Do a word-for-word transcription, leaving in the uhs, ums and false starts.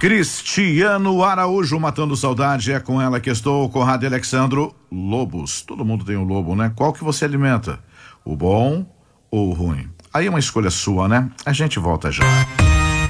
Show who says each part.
Speaker 1: Cristiano Araújo, matando saudade, é com ela que estou, Conrado e Alexandro. Lobos, todo mundo tem um lobo, né? Qual que você alimenta? O bom ou o ruim? Aí é uma escolha sua, né? A gente volta já.